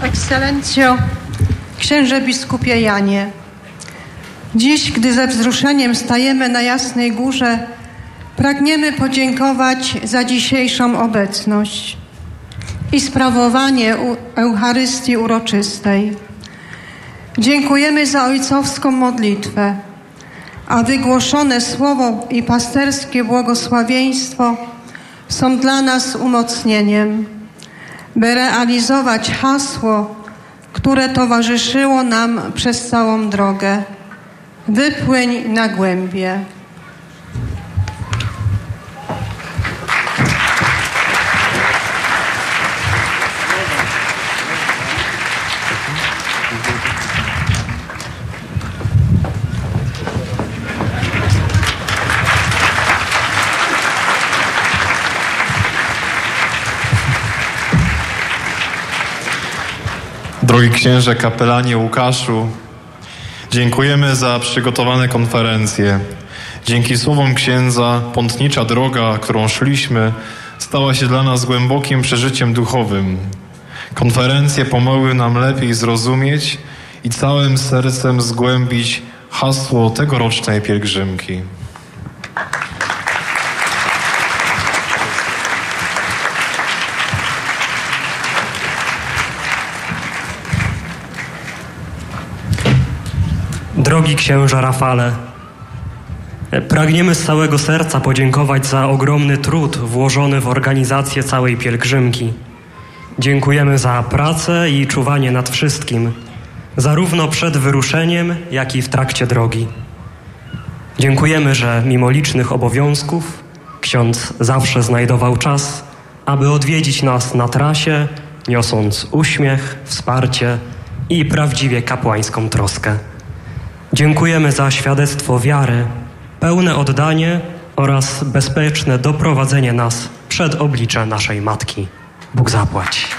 Ekscelencjo, księże biskupie Janie, dziś, gdy ze wzruszeniem stajemy na Jasnej Górze, pragniemy podziękować za dzisiejszą obecność i sprawowanie Eucharystii uroczystej. Dziękujemy za ojcowską modlitwę, a wygłoszone słowo i pasterskie błogosławieństwo są dla nas umocnieniem, by realizować hasło, które towarzyszyło nam przez całą drogę. Wypłyń na głębie. Drogi księże kapelanie Łukaszu, dziękujemy za przygotowane konferencje. Dzięki słowom księdza pątnicza droga, którą szliśmy, stała się dla nas głębokim przeżyciem duchowym. Konferencje pomogły nam lepiej zrozumieć i całym sercem zgłębić hasło tegorocznej pielgrzymki. Drogi księże Rafale, pragniemy z całego serca podziękować za ogromny trud włożony w organizację całej pielgrzymki. Dziękujemy za pracę i czuwanie nad wszystkim, zarówno przed wyruszeniem, jak i w trakcie drogi. Dziękujemy, że mimo licznych obowiązków ksiądz zawsze znajdował czas, aby odwiedzić nas na trasie, niosąc uśmiech, wsparcie i prawdziwie kapłańską troskę. Dziękujemy za świadectwo wiary, pełne oddanie oraz bezpieczne doprowadzenie nas przed oblicze naszej Matki. Bóg zapłać.